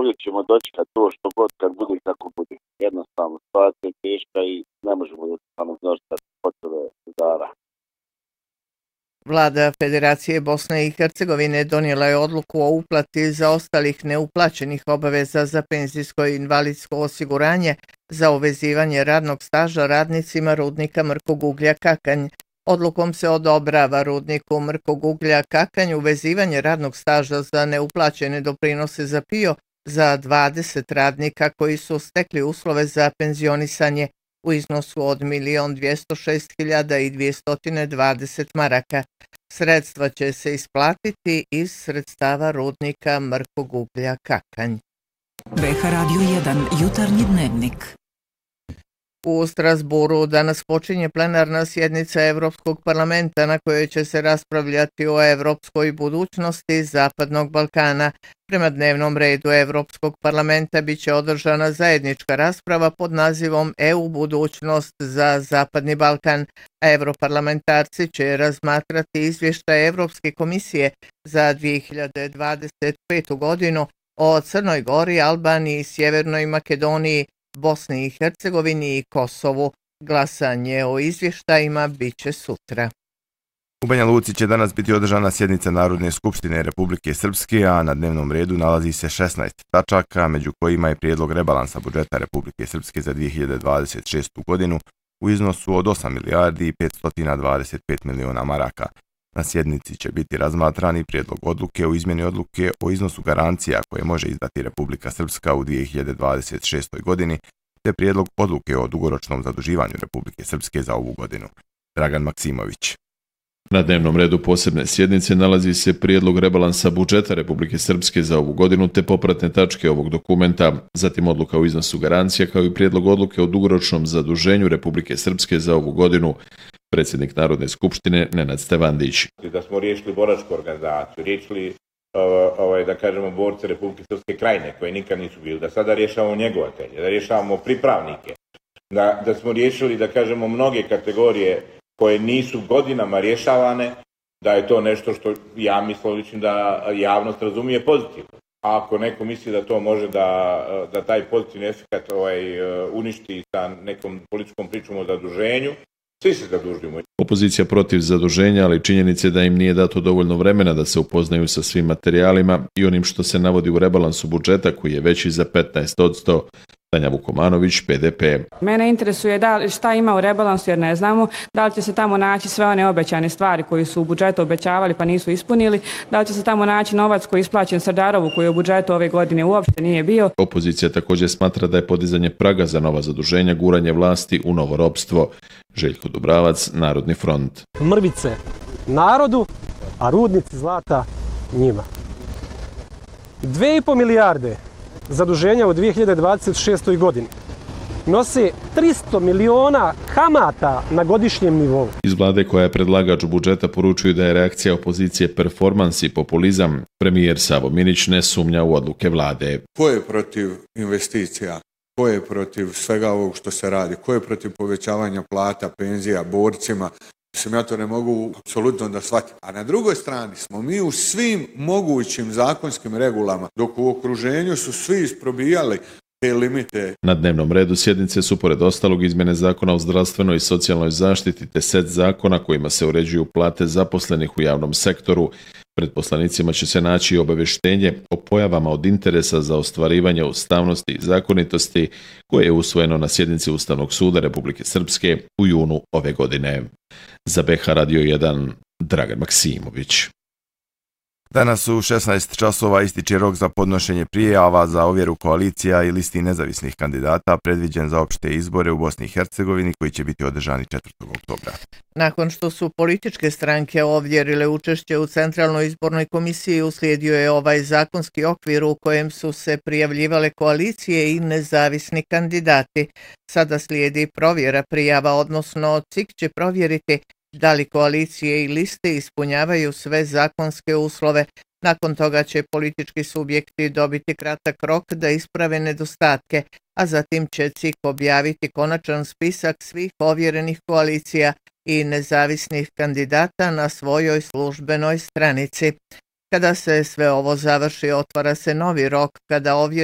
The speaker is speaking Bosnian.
uvijek ćemo dočekati to što god kad bude kako bude. Jednostavno, situacija je teška i ne možemo jednostavno znošati potrebe zara. Vlada Federacije Bosne i Hercegovine donijela je odluku o uplati zaostalih neuplaćenih obaveza za penzijsko i invalidsko osiguranje za uvezivanje radnog staža radnicima rudnika Mrkog uglja Kakanj. Odlukom se odobrava rudniku Mrkog uglja Kakanj uvezivanje radnog staža za neuplaćene doprinose za PIO za 20 radnika koji su stekli uslove za penzionisanje u iznosu od 1.206.220 maraka. Sredstva će se isplatiti iz sredstava rudnika Mrkog uglja Kakanj. BH Radio 1 jutarnji dnevnik. U Strasburu danas počinje plenarna sjednica Evropskog parlamenta na kojoj će se raspravljati o evropskoj budućnosti Zapadnog Balkana. Prema dnevnom redu Evropskog parlamenta biće održana zajednička rasprava pod nazivom EU budućnost za Zapadni Balkan, a europarlamentarci će razmatrati izvještaj Evropske komisije za 2025. godinu o Crnoj Gori, Albaniji, Sjevernoj Makedoniji, Bosni i Hercegovini i Kosovu. Glasanje o izvještajima biće sutra. U Banja Luci će danas biti održana sjednica Narodne skupštine Republike Srpske, a na dnevnom redu nalazi se 16 tačaka, među kojima je prijedlog rebalansa budžeta Republike Srpske za 2026. godinu u iznosu od 8 milijardi i 525 miliona maraka. Na sjednici će biti razmatrani prijedlog odluke o izmjeni odluke o iznosu garancija koje može izdati Republika Srpska u 2026. godini, te prijedlog odluke o dugoročnom zaduživanju Republike Srpske za ovu godinu. Dragan Maksimović. Na dnevnom redu posebne sjednice nalazi se prijedlog rebalansa budžeta Republike Srpske za ovu godinu te popratne tačke ovog dokumenta, zatim odluka o iznosu garancija kao i prijedlog odluke o dugoročnom zaduženju Republike Srpske za ovu godinu. Predsjednik Narodne skupštine Nenad Stevandić. Da smo riješili boračku organizaciju, riješili da kažemo borce Republike Srpske Krajine koje nikad nisu bili, da sada rješavamo njegovatelje, da rješavamo pripravnike, da smo riješili da kažemo mnoge kategorije koje nisu godinama rješavane, da je to nešto što ja mislim da javnost razumije pozitivno. A ako neko misli da to može da taj pozitivni efekt uništi sa nekom političkom pričom o zaduženju, svi se zadužujemo. Opozicija protiv zaduženja, ali činjenice da im nije dato dovoljno vremena da se upoznaju sa svim materijalima i onim što se navodi u rebalansu budžeta koji je veći za 15%. Tanja Vukomanović, PDP. Mene interesuje šta ima u rebalansu jer ne znamo, da li će se tamo naći sve one obećane stvari koji su u budžetu obećavali pa nisu ispunili, da li će se tamo naći novac koji je isplaćen Srdarovu koji u budžetu ove godine uopšte nije bio. Opozicija također smatra da je podizanje praga za nova zaduženja guranje vlasti u novo ropstvo. Željko Dubravac, Narodni front. Mrvice narodu, a rudnici zlata njima. 2,5 milijarde zaduženja u 2026. godini nose 300 miliona kamata na godišnjem nivou. Iz vlade koja je predlagač budžeta poručuju da je reakcija opozicije performans i populizam. Premijer Savo Minić ne sumnja u odluke vlade. Ko je protiv investicija? Ko je protiv svega ovog što se radi? Ko je protiv povećavanja plata, penzija, borcima? Mislim, ja to ne mogu apsolutno da shvatim. A na drugoj strani smo mi u svim mogućim zakonskim regulama, dok u okruženju su svi isprobijali te limite. Na dnevnom redu sjednice su pored ostalog izmjene zakona o zdravstvenoj i socijalnoj zaštiti te set zakona kojima se uređuju plate zaposlenih u javnom sektoru. Pred poslanicima će se naći obavještenje o pojavama od interesa za ostvarivanje ustavnosti i zakonitosti koje je usvojeno na sjednici Ustavnog suda Republike Srpske u junu ove godine. Za BH Radio 1, Dragan Maksimović. Danas u 16 časova ističe rok za podnošenje prijava za ovjeru koalicija i listi nezavisnih kandidata predviđen za opšte izbore u Bosni i Hercegovini koji će biti održani 4. oktobra. Nakon što su političke stranke ovjerile učešće u Centralnoj izbornoj komisiji, uslijedio je ovaj zakonski okvir u kojem su se prijavljivale koalicije i nezavisni kandidati. Sada slijedi provjera prijava, odnosno CIK će provjeriti da li koalicije i liste ispunjavaju sve zakonske uslove. Nakon toga će politički subjekti dobiti kratak rok da isprave nedostatke, a zatim će CIK objaviti konačan spisak svih ovjerenih koalicija i nezavisnih kandidata na svojoj službenoj stranici. Kada se sve ovo završi, otvara se novi rok kada ovjereni